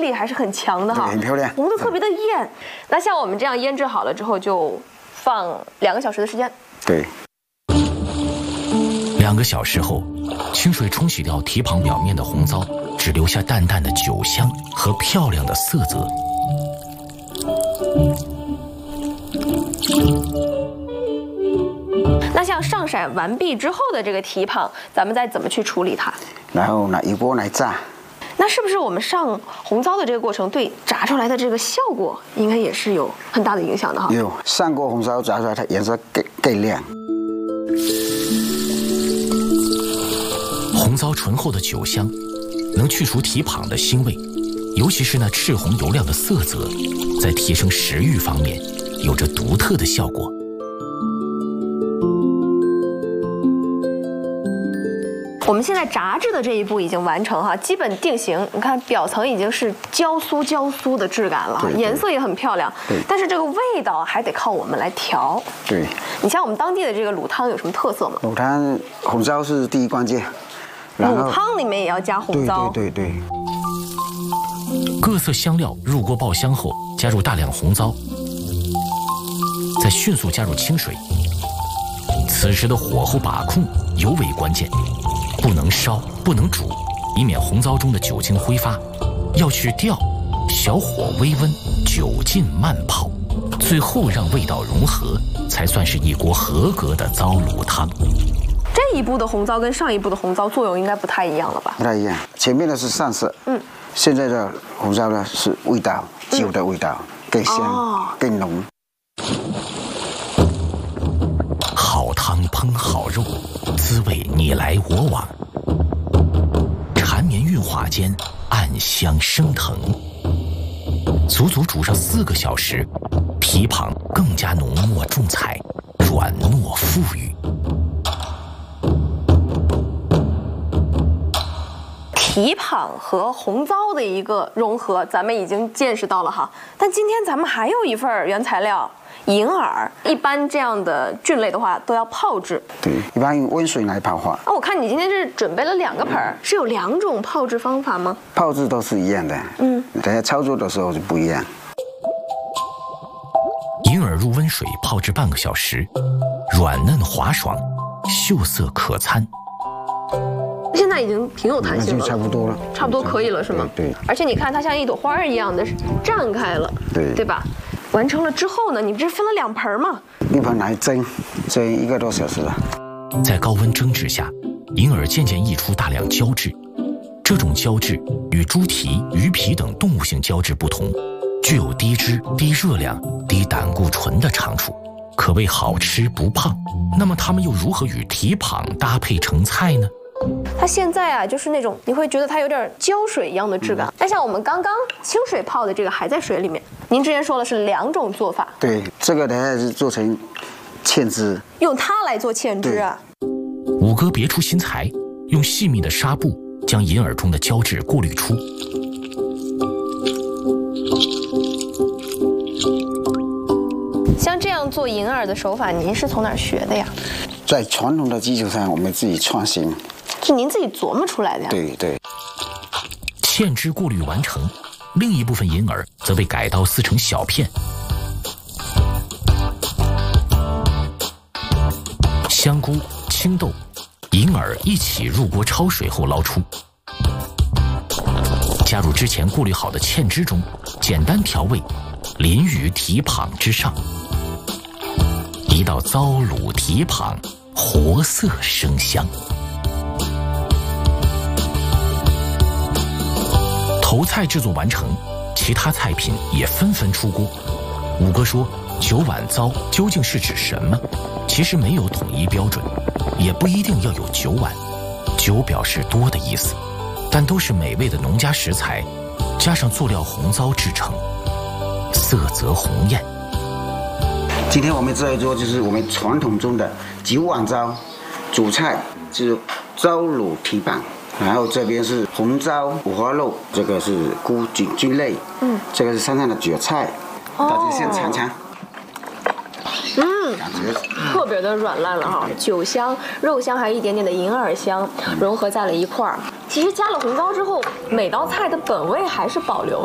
力还是很强的哈， 很漂亮， 红的特别的艳。那像我们这样腌制好了之后，就放2个小时的时间。 对。 2个小时后，清水冲洗掉蹄膀表面的红糟，只留下淡淡的酒香和漂亮的色泽。 那像上色完毕之后的这个蹄膀，咱们再怎么去处理它？ 然后拿油锅来炸。 那是不是我们上红糟的这个过程，对炸出来的这个效果应该也是有很大的影响的哈？ 有上过红烧炸出来，它颜色更亮。 红糟醇厚的酒香，能去除蹄膀的腥味，尤其是那赤红油亮的色泽，在提升食欲方面有着独特的效果。 我们现在炸制的这一步已经完成哈，基本定型。你看表层已经是焦酥的质感了，颜色也很漂亮。但是这个味道还得靠我们来调。 对， 你像我们当地的这个卤汤有什么特色吗？ 卤汤红糟是第一关键， 卤汤里面也要加红糟。 对。 各色香料入锅爆香后，加入大量红糟，再迅速加入清水。此时的火候把控尤为关键。不能烧，不能煮，以免红糟中的酒精挥发。要去吊，小火微温，酒浸慢泡，最后让味道融合，才算是一锅合格的糟卤汤。 这一步的红糟跟上一步的红糟作用应该不太一样了吧？ 不太一样，前面的是上色，现在的红糟呢是味道，酒的味道更香，更浓。 好汤烹好肉，滋味你来我往，缠绵韵化间，暗香升腾。足足煮上4个小时，蹄膀更加浓墨重彩，软糯馥郁。 蹄膀和红糟的一个融合，咱们已经见识到了哈。但今天咱们还有一份原材料。银耳，一般这样的菌类的话都要泡制。 对，一般用温水来泡化。 我看你今天是准备了2个盆儿，是有2种泡制方法吗？ 泡制都是一样的，等下操作的时候就不一样。 银耳入温水泡制半个小时，软嫩滑爽，秀色可餐。 现在已经挺有弹性了， 差不多了， 差不多可以了是吗？ 对。 而且你看它像一朵花一样的绽开了，对吧？完成了之后呢，你不是分了2盆吗？ 一盆来蒸1个多小时了。 在高温蒸制下，银耳渐渐溢出大量胶质。这种胶质与猪蹄、鱼皮等动物性胶质不同，具有低脂、低热量、低胆固醇的长处，可谓好吃不胖。那么它们又如何与蹄膀搭配成菜呢？ 它现在啊，就是那种你会觉得它有点胶水一样的质感。但像我们刚刚清水泡的这个还在水里面。您之前说了是2种做法。 对，这个等下是做成芡汁， 用它来做芡汁啊。 五哥别出心裁，用细密的纱布将银耳中的胶质过滤出。 像这样做银耳的手法，您是从哪儿学的呀？ 在传统的基础上，我们自己创新。 是您自己琢磨出来的呀？ 对。 芡汁过滤完成，另一部分银耳则被改刀撕成小片。香菇、青豆、银耳一起入锅焯水后捞出，加入之前过滤好的芡汁中，简单调味，淋于蹄膀之上。一道糟卤蹄膀，活色生香。头菜制作完成，其他菜品也纷纷出锅。五哥说，9碗糟究竟是指什么？其实没有统一标准，也不一定要有9碗。9表示多的意思，但都是美味的农家食材，加上佐料红糟制成，色泽红艳。 今天我们这一桌就是我们传统中的9碗糟，主菜是糟卤蹄膀。然后这边是红糟五花肉，这个是菇菌类，这个是山上的蕨菜，大家先尝尝。感觉特别的软烂了哈，酒香、肉香，还有一点点的银耳香融合在了一块儿。其实加了红糟之后，每道菜的本味还是保留。